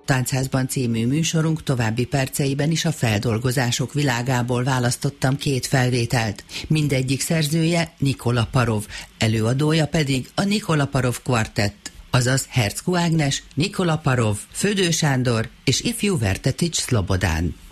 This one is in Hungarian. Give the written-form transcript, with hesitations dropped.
Táncházban című műsorunk további perceiben is a feldolgozások világából választottam 2 felvételt. Mindegyik szerzője Nikola Parov, előadója pedig a Nikola Parov Quartett, azaz Herczkó Ágnes, Nikola Parov, Födő Sándor és ifjú Vertetics Szlobodán.